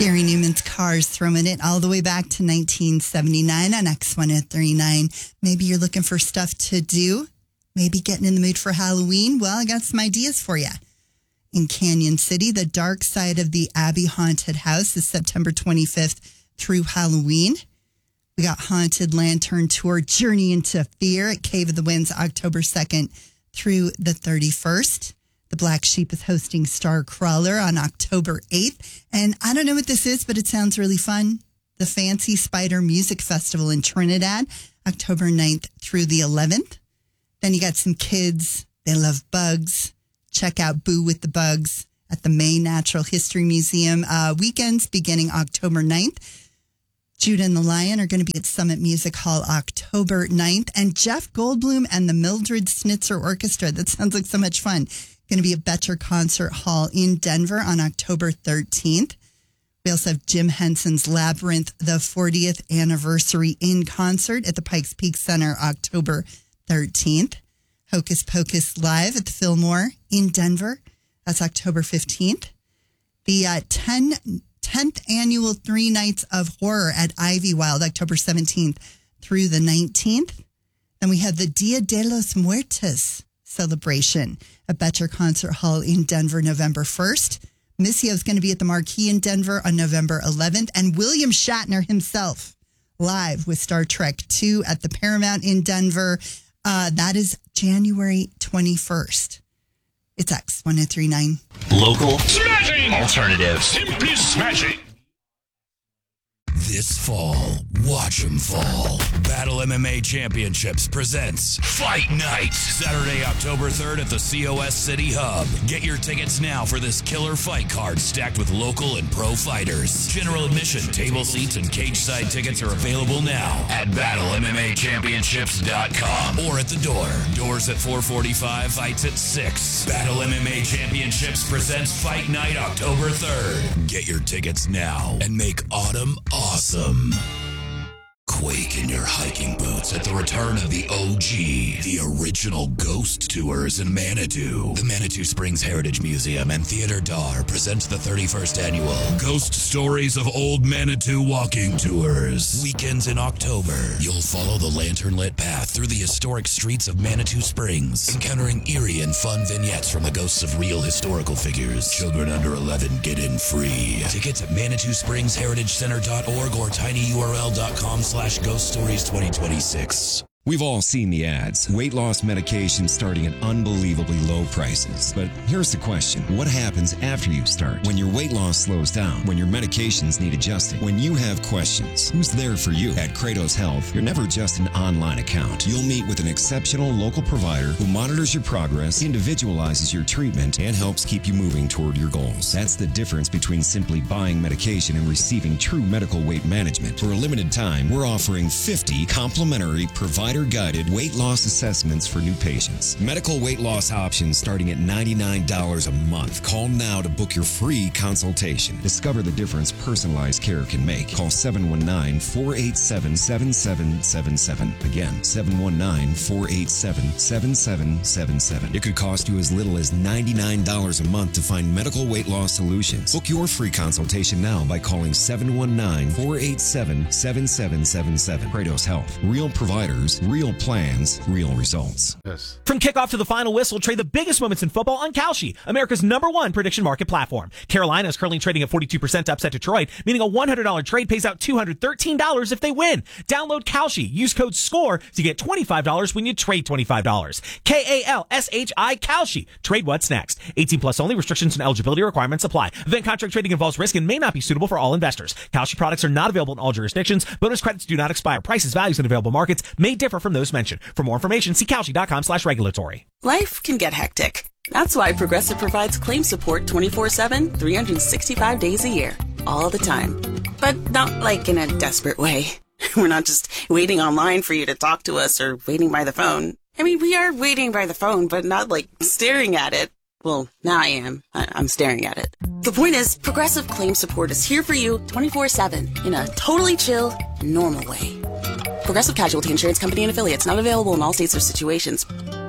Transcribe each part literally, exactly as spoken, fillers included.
Gary Newman's Cars, throwing it all the way back to nineteen seventy-nine on X one oh three point nine. Maybe you're looking for stuff to do. Maybe getting in the mood for Halloween. Well, I got some ideas for you. In Canyon City, the Dark Side of the Abbey Haunted House is September twenty-fifth through Halloween. We got Haunted Lantern Tour Journey into Fear at Cave of the Winds October second through the thirty-first. The Black Sheep is hosting Star Crawler on October eighth. And I don't know what this is, but it sounds really fun. The Fancy Spider Music Festival in Trinidad, October ninth through the eleventh. Then you got some kids. They love bugs. Check out Boo with the Bugs at the Maine Natural History Museum. Uh, weekends beginning October ninth. Judah and the Lion are going to be at Summit Music Hall October ninth. And Jeff Goldblum and the Mildred Snitzer Orchestra. That sounds like so much fun. Going to be at Betcher Concert Hall in Denver on October thirteenth. We also have Jim Henson's Labyrinth, the fortieth anniversary in concert at the Pikes Peak Center October thirteenth. Hocus Pocus Live at the Fillmore in Denver. That's October fifteenth. The uh, tenth annual Three Nights of Horror at Ivy Wild, October seventeenth through the nineteenth. Then we have the Dia de los Muertos celebration at Betcher Concert Hall in Denver, November first. Missio is going to be at the Marquee in Denver on November eleventh. And William Shatner himself live with Star Trek two at the Paramount in Denver. Uh, that is January twenty-first. It's X one oh three point nine. Local. Smashing. Alternative. Simply smashing. This fall, watch 'em fall. Battle M M A Championships presents Fight Night. Saturday, October third at the C O S City Hub. Get your tickets now for this killer fight card stacked with local and pro fighters. General admission, table seats, and cage side tickets are available now at battle m m a championships dot com or at the door. Doors at four forty-five, fights at six. Battle M M A Championships presents Fight Night October third. Get your tickets now and make autumn awesome. Quake in your hiking boots at the return of the O G, the original Ghost Tours in Manitou. The Manitou Springs Heritage Museum and Theater Dar presents the thirty-first annual Ghost Stories of Old Manitou Walking Tours. Weekends in October, you'll follow the lantern-lit path through the historic streets of Manitou Springs, encountering eerie and fun vignettes from the ghosts of real historical figures. Children under eleven get in free. Tickets at manitou springs heritage center dot org or tinyurl dot com slash Ghost Stories twenty twenty-six. We've all seen the ads. Weight loss medication starting at unbelievably low prices. But here's the question. What happens after you start? When your weight loss slows down? When your medications need adjusting? When you have questions? Who's there for you? At Kratos Health, you're never just an online account. You'll meet with an exceptional local provider who monitors your progress, individualizes your treatment, and helps keep you moving toward your goals. That's the difference between simply buying medication and receiving true medical weight management. For a limited time, we're offering fifty complimentary provider guided weight loss assessments for new patients. Medical weight loss options starting at ninety-nine dollars a month. Call now to book your free consultation. Discover the difference personalized care can make. Call seven one nine, four eight seven, seven seven seven seven. Again, seven one nine, four eight seven, seven seven seven seven. It could cost you as little as ninety-nine dollars a month to find medical weight loss solutions. Book your free consultation now by calling seven one nine, four eight seven, seven seven seven seven. Kratos Health. Real providers, real plans, real results. Yes. From kickoff to the final whistle, trade the biggest moments in football on Kalshi, America's number one prediction market platform. Carolina is currently trading at forty-two percent to upset Detroit, meaning a one hundred dollars trade pays out two hundred thirteen dollars if they win. Download Kalshi. Use code SCORE to get twenty-five dollars when you trade twenty-five dollars. K A L S H I Kalshi. Trade what's next. eighteen plus only. Restrictions and eligibility requirements apply. Event contract trading involves risk and may not be suitable for all investors. Kalshi products are not available in all jurisdictions. Bonus credits do not expire. Prices, values, and available markets may differ from those mentioned. For more information, see Kalshi dot com slash regulatory. Life can get hectic. That's why Progressive provides claim support twenty-four seven, three hundred sixty-five days a year. All the time. But not like in a desperate way. We're not just waiting online for you to talk to us or waiting by the phone. I mean, we are waiting by the phone, but not like staring at it. Well, now I am. I- I'm staring at it. The point is, Progressive Claim Support is here for you twenty-four seven in a totally chill, normal way. Progressive Casualty Insurance Company and Affiliates. Not available in all states or situations.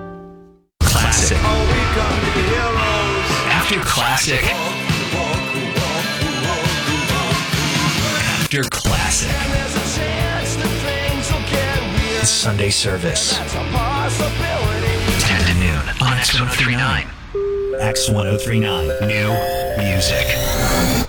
Classic. After classic. after classic. Sunday service. ten to noon on X one oh three point nine. X one oh three point nine. New music.